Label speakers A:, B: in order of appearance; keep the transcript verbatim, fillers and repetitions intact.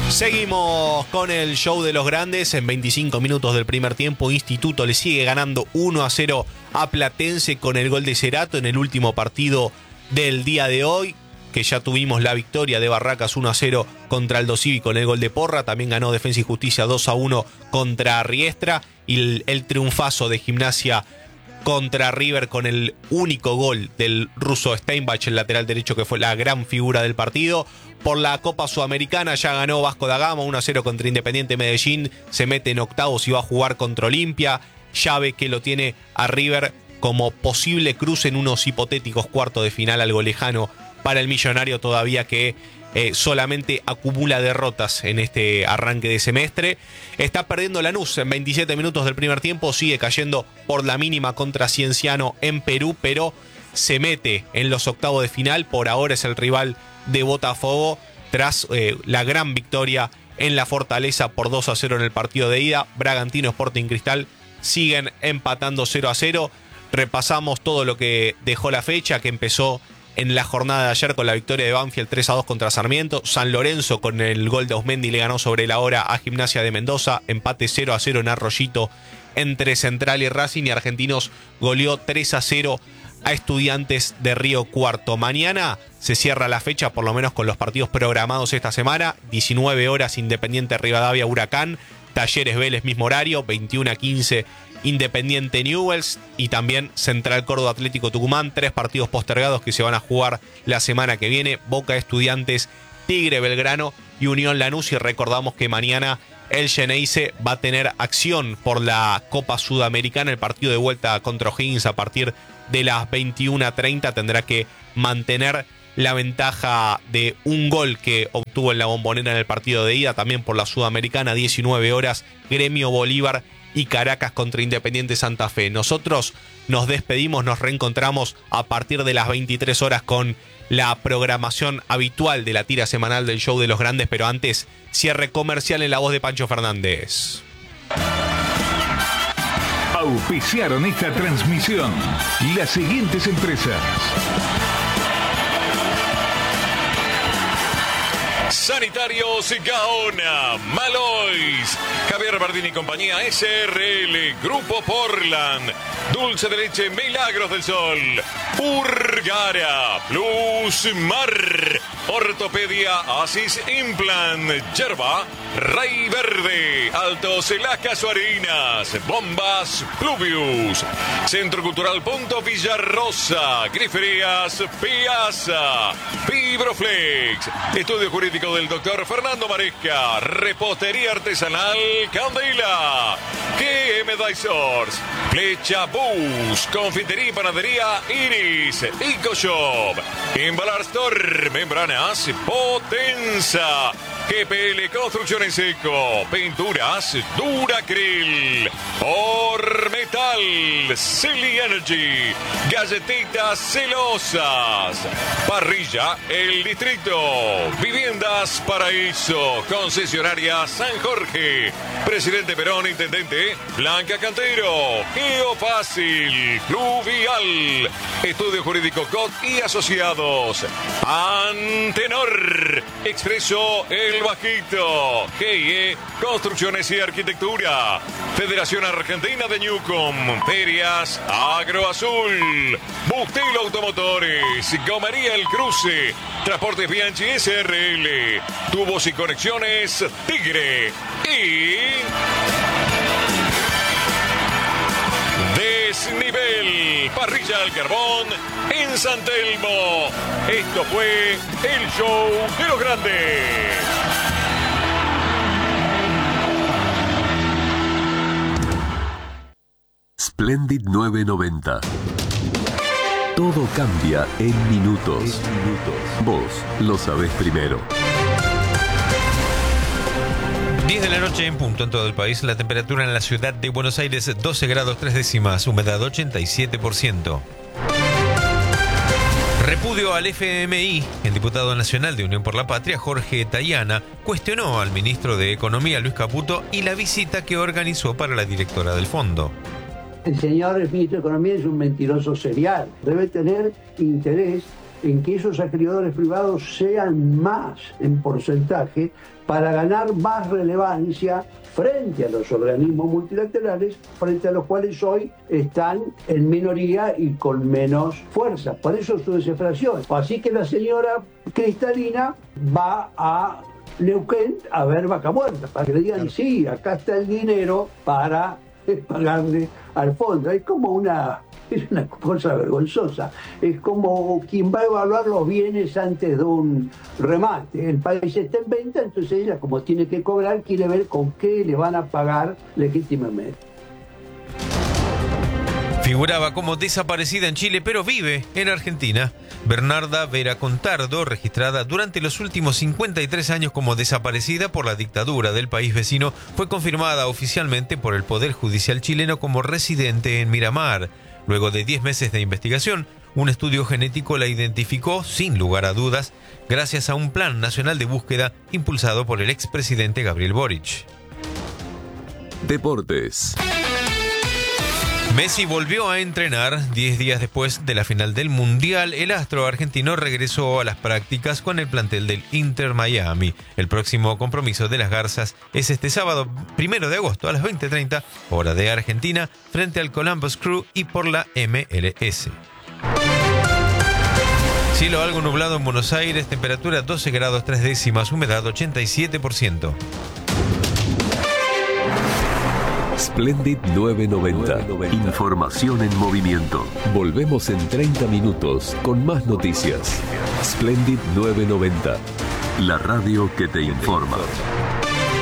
A: Seguimos con el show de los grandes. En veinticinco minutos del primer tiempo, Instituto le sigue ganando uno a cero a Platense con el gol de Cerato en el último partido del día de hoy, que ya tuvimos la victoria de Barracas uno a cero contra Aldo Civi con el gol de Porra. También ganó Defensa y Justicia dos a uno contra Riestra, y el, el triunfazo de Gimnasia contra River con el único gol del ruso Steinbach, el lateral derecho, que fue la gran figura del partido. Por la Copa Sudamericana ya ganó Vasco da Gama uno a cero contra Independiente Medellín, se mete en octavos y va a jugar contra Olimpia, llave que lo tiene a River como posible cruce en unos hipotéticos cuartos de final, algo lejano para el millonario todavía, que eh, solamente acumula derrotas en este arranque de semestre. Está perdiendo Lanús en veintisiete minutos del primer tiempo, sigue cayendo por la mínima contra Cienciano en Perú, pero se mete en los octavos de final. Por ahora es el rival de Botafogo tras eh, la gran victoria en la Fortaleza por dos a cero en el partido de ida. Bragantino, Sporting Cristal siguen empatando cero a cero. Repasamos todo lo que dejó la fecha, que empezó en la jornada de ayer con la victoria de Banfield tres a dos contra Sarmiento. San Lorenzo con el gol de Osmendi le ganó sobre la hora a Gimnasia de Mendoza. Empate cero a cero en Arroyito entre Central y Racing, y Argentinos goleó tres a cero a Estudiantes de Río Cuarto. Mañana se cierra la fecha, por lo menos con los partidos programados esta semana. diecinueve horas Independiente Rivadavia Huracán, Talleres Vélez mismo horario, veintiuno a quince Independiente Newell's, y también Central Córdoba Atlético Tucumán. Tres partidos postergados que se van a jugar la semana que viene: Boca Estudiantes, Tigre Belgrano y Unión Lanús. Y recordamos que mañana el Xeneize va a tener acción por la Copa Sudamericana. El partido de vuelta contra O'Higgins a partir de las veintiuna a treinta tendrá que mantener la ventaja de un gol que obtuvo en la Bombonera en el partido de ida. También por la Sudamericana, diecinueve horas, Gremio Bolívar y Caracas contra Independiente Santa Fe. Nosotros nos despedimos, nos reencontramos a partir de las veintitrés horas con la programación habitual de la tira semanal del show de los grandes, pero antes, cierre comercial en la voz de Pancho Fernández.
B: Auspiciaron esta transmisión las siguientes empresas:
C: Sanitarios Gaona, Malois, Javier Bardini y compañía, S R L, Grupo Portland, Dulce de Leche Milagros del Sol, Urgara, Plus Mar, Ortopedia Asis Implant, Yerba, Rey Verde, Altos Las Casuarinas, Bombas Pluvius, Centro Cultural Punto Villarrosa, Griferías Piazza, Fibroflex, Estudio Jurídico del doctor Fernando Maresca, Repostería Artesanal Candela, G M Dysors, Flecha Bus, Confitería y Panadería Iris, EcoShop, Embalar Store, Membranas Potenza, G P L Construcción en Seco, Pinturas Duracryl, Ormetal, Silly Energy, Galletitas Celosas, Parrilla El Distrito, Viviendas Paraíso, Concesionaria San Jorge, Presidente Perón, Intendente Blanca Cantero, Geofácil, Fluvial, Estudio Jurídico C O T y Asociados, Antenor, Expreso El Bajito, G I E Construcciones y Arquitectura, Federación Argentina de Newcom, Ferias Agroazul, Bustelo Automotores, Gomería El Cruce, Transportes Bianchi S R L, Tubos y Conexiones Tigre y Desnivel, Parrilla al Carbón en San Telmo. Esto fue el show de los grandes.
D: Splendid novecientos noventa. Todo cambia en minutos. En minutos. Vos lo sabés primero.
E: diez de la noche en punto en todo el país. La temperatura en la ciudad de Buenos Aires, doce grados tres décimas. Humedad ochenta y siete por ciento. Repudio al F M I. El diputado nacional de Unión por la Patria, Jorge Tayana, cuestionó al ministro de Economía, Luis Caputo, y la visita que organizó para la directora del fondo.
F: El señor el ministro de Economía es un mentiroso serial. Debe tener interés en que esos acreedores privados sean más en porcentaje para ganar más relevancia frente a los organismos multilaterales, frente a los cuales hoy están en minoría y con menos fuerza. Por eso su desesperación. Así que la señora Cristalina va a Neuquén a ver Vaca Muerta, para que le digan, sí, acá está el dinero para pagarle al fondo. Es como una... Es una cosa vergonzosa. Es como quien va a evaluar los bienes antes de un remate. El país está en venta, entonces ella, como tiene que cobrar, quiere ver con qué le van a pagar legítimamente.
E: Figuraba como desaparecida en Chile, pero vive en Argentina. Bernarda Vera Contardo, registrada durante los últimos cincuenta y tres años como desaparecida por la dictadura del país vecino, fue confirmada oficialmente por el Poder Judicial chileno como residente en Miramar. Luego de diez meses de investigación, un estudio genético la identificó sin lugar a dudas, gracias a un plan nacional de búsqueda impulsado por el expresidente Gabriel Boric.
D: Deportes.
E: Messi volvió a entrenar diez días después de la final del Mundial. El astro argentino regresó a las prácticas con el plantel del Inter Miami. El próximo compromiso de las Garzas es este sábado, primero de agosto, a las veinte treinta, hora de Argentina, frente al Columbus Crew y por la M L S. Cielo algo nublado en Buenos Aires, temperatura doce grados tres décimas, humedad ochenta y siete por ciento.
D: Splendid nueve noventa. Información en movimiento. Volvemos en treinta minutos con más noticias. Splendid nueve noventa. La radio que te informa.